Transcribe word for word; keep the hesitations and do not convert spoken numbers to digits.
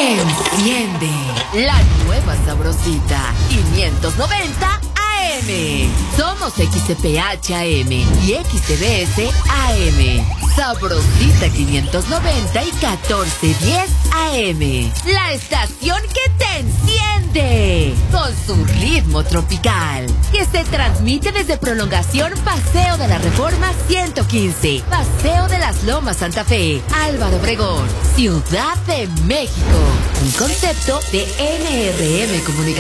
Enciende la nueva sabrosita quinientos noventa A M. Somos X T P H A M y X T B S A M. Sabrosita quinientos noventa y catorce diez A M. La estación que te enciende con su ritmo tropical, que se transmite desde Prolongación Paseo de la Reforma ciento quince, Paseo de las Lomas Santa Fe, Álvaro Obregón, Ciudad de México. Un concepto de N R M Comunicación.